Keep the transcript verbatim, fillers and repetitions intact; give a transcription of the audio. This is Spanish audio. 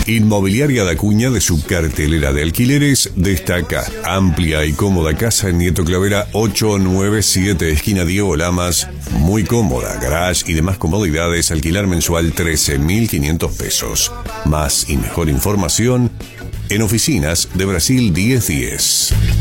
Inmobiliaria Da Cuña, de su cartelera de alquileres, destaca amplia y cómoda casa en Nieto Clavera ocho nueve siete, esquina Diego Lamas. Muy cómoda, garage y demás comodidades. Alquilar mensual trece mil quinientos pesos. Más y mejor información en Oficinas de Brasil diez diez.